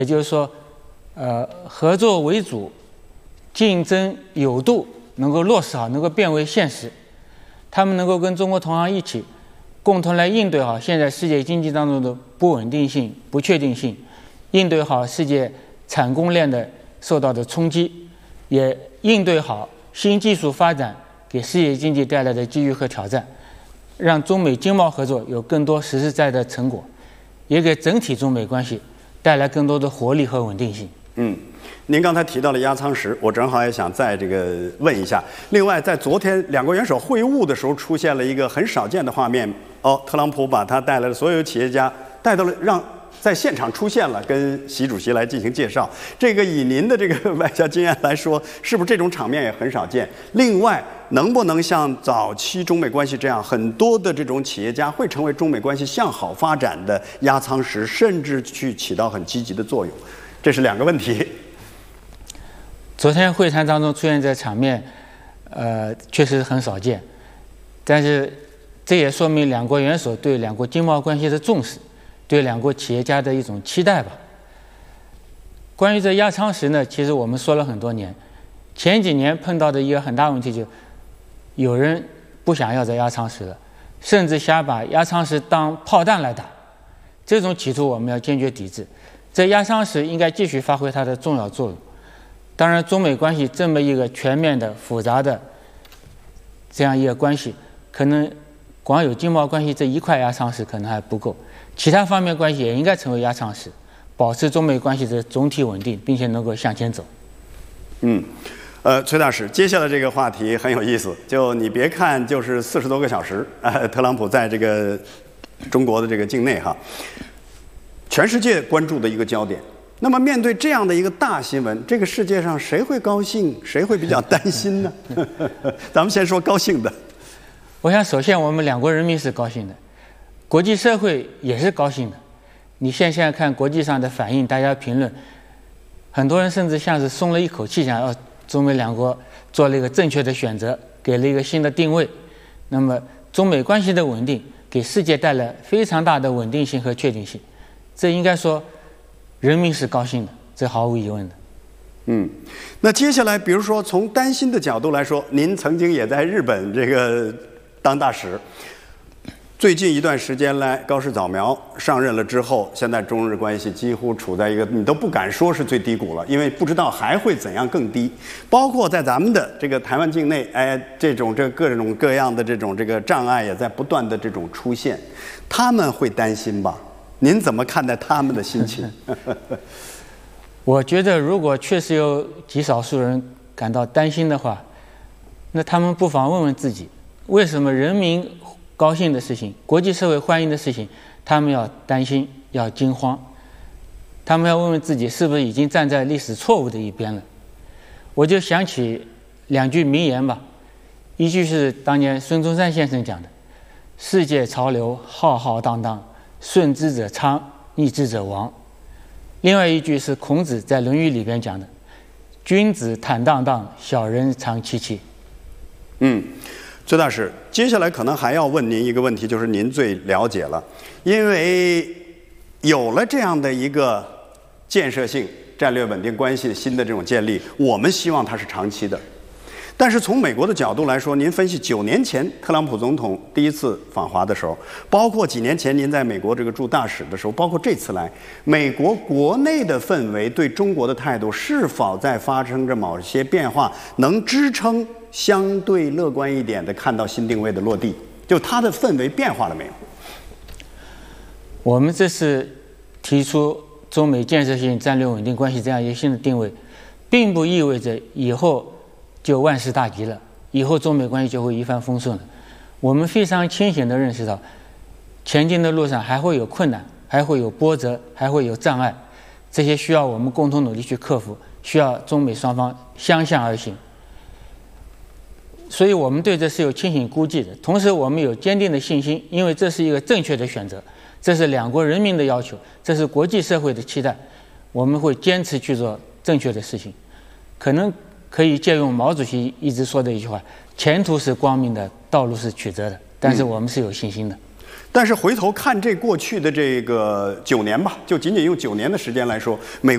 也就是说，合作为主，竞争有度，能够落实好，能够变为现实。他们能够跟中国同行一起，共同来应对好现在世界经济当中的不稳定性、不确定性，应对好世界产供链的受到的冲击，也应对好新技术发展给世界经济带来的机遇和挑战，让中美经贸合作有更多实实在在的成果，也给整体中美关系带来更多的活力和稳定性。 您刚才提到了压舱石，我正好也想再问一下。另外，在昨天两国元首会晤的时候，出现了一个很少见的画面。特朗普把他带来的所有企业家带到了在现场出现了，跟习主席来进行介绍。这个以您的这个外交经验来说，是不是这种场面也很少见？另外，能不能像早期中美关系这样，很多的这种企业家会成为中美关系向好发展的压舱石，甚至去起到很积极的作用？这是两个问题。 昨天会谈当中出现这场面，确实很少见，但是这也说明两国元首对两国经贸关系的重视，对两国企业家的一种期待吧。关于这压舱石呢，其实我们说了很多年，前几年碰到的一个很大问题，就有人不想要这压舱石了，甚至想把压舱石当炮弹来打，这种企图我们要坚决抵制。这压舱石应该继续发挥它的重要作用。当然，中美关系这么一个全面的、复杂的这样一个关系，可能光有经贸关系这一块压舱石可能还不够，其他方面关系也应该成为压舱石，保持中美关系的总体稳定，并且能够向前走。 崔大使，接下来这个话题很有意思，就你别看就是40多个小时，特朗普在这个中国的这个境内哈，全世界关注的一个焦点。那么面对这样的一个大新闻，这个世界上谁会高兴，谁会比较担心呢？咱们先说高兴的。 我想首先我们两国人民是高兴的，国际社会也是高兴的。你现在看国际上的反应，大家评论，很多人甚至像是松了一口气，想要中美两国做了一个正确的选择，给了一个新的定位。那么中美关系的稳定给世界带来非常大的稳定性和确定性，这应该说人民是高兴的，这毫无疑问的。 那接下来，比如说从担心的角度来说，您曾经也在日本这个当大使。最近一段时间来，高市早苗上任了之后，现在中日关系几乎处在一个你都不敢说是最低谷了，因为不知道还会怎样更低。包括在咱们的这个台湾境内，这各种各样的这个障碍也在不断的这种出现，他们会担心吧？您怎么看待他们的心情？ 我觉得，如果确实有极少数人感到担心的话，那他们不妨问问自己，为什么人民高兴的事情、国际社会欢迎的事情，他们要担心、要惊慌？他们要问问自己，是不是已经站在历史错误的一边了？我就想起两句名言吧，一句是当年孙中山先生讲的：“世界潮流浩浩荡荡。顺之者昌，逆之者亡。”另外一句是孔子在《论语》里边讲的：“君子坦荡荡，小人长戚戚。” 崔大使，接下来可能还要问您一个问题，就是您最了解了，因为有了这样的一个建设性战略稳定关系新的这种建立，我们希望它是长期的。但是从美国的角度来说，您分析9年前特朗普总统第一次访华的时候，包括几年前您在美国这个驻大使的时候，包括这次来，美国国内的氛围对中国的态度是否在发生着某些变化，能支撑相对乐观一点的看到新定位的落地？就它的氛围变化了没有？ 我们这次提出中美建设性战略稳定关系这样一个新的定位，并不意味着以后就万事大吉了，以后中美关系就会一帆风顺了。我们非常清醒地认识到，前进的路上还会有困难，还会有波折，还会有障碍，这些需要我们共同努力去克服，需要中美双方相向而行。所以我们对这是有清醒估计的，同时我们有坚定的信心，因为这是一个正确的选择，这是两国人民的要求，这是国际社会的期待，我们会坚持去做正确的事情。可能可以借用毛主席一直说的一句话：“前途是光明的，道路是曲折的。”但是我们是有信心的。 但是回头看这过去的这个9年吧，就仅仅用9年的时间来说，美